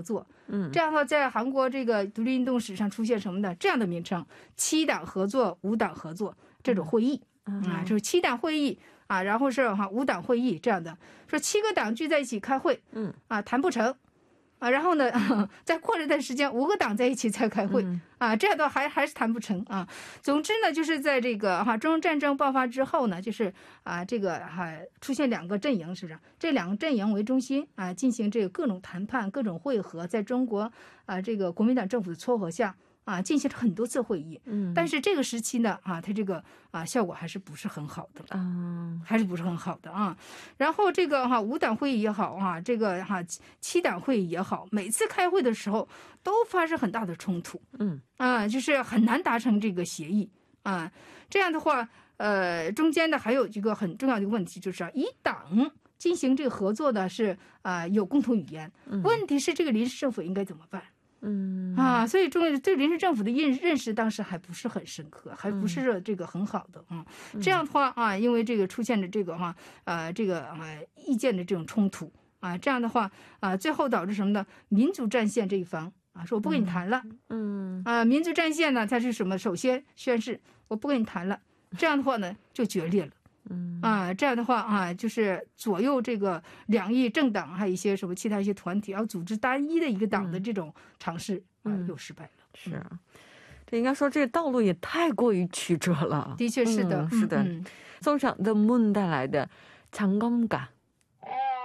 合作。这样的话在韩国这个独立运动史上出现什么呢？这样的名称，7党合作、5党合作这种会议就是7党会议然后是5党会议这样的，说7个党聚在一起开会谈不成然后呢再过了一段时间5个党在一起再开会这样的还是谈不成总之呢就是在这个中日战争爆发之后呢，就是这个出现2个阵营，是不是？这2个阵营为中心进行这个各种谈判、各种会合，在中国这个国民党政府的撮合下进行了很多次会议，但是这个时期呢它这个效果还是不是很好的还是不是很好的然后这个5党会议也好这个7党会议也好，每次开会的时候都发生很大的冲突就是很难达成这个协议这样的话中间呢还有一个很重要的问题，就是以党进行这个合作的是有共同语言，问题是这个临时政府应该怎么办？所以对临时政府的认识当时还不是很深刻，还不是这个很好的这样的话因为这个出现了这个意见的这种冲突这样的话最后导致什么呢？民族战线这一方说我不跟你谈了民族战线呢它是什么？首先宣誓我不跟你谈了，这样的话呢就决裂了这样的话就是左右这个两翼政党还有一些什么其他一些团体要组织单一的一个党的这种尝试又失败了。 是这应该说这个道路也太过于曲折了。 的确是的， 是的。送上的문달라의 장검가